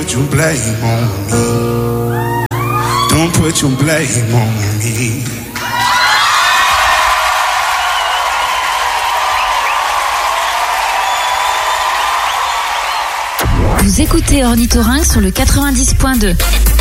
put your blame on me. Don't put your blame on me. Vous écoutez Ornithorynque sur le 90.2.